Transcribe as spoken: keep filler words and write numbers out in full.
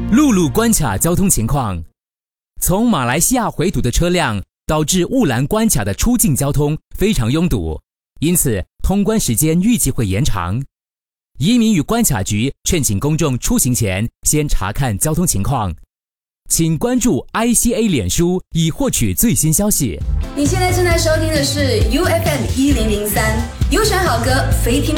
陆路关卡交通情况。从马来西亚回堵的车辆导致雾兰关卡的出境交通非常拥堵，因此通关时间预计会延长。移民与关卡局劝请公众出行前先查看交通情况。请关注 I C A 脸书以获取最新消息。 你现在正在收听的是 U F M 一零零三，优选好歌，非听